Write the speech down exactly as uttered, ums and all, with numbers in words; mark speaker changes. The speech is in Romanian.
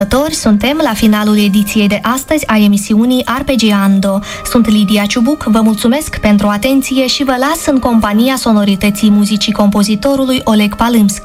Speaker 1: Suntem la finalul ediției de astăzi a emisiunii Arpeggiando. Sunt Lidia Ciubuc, vă mulțumesc pentru atenție și vă las în compania sonorității muzicii compozitorului Oleg Palymski.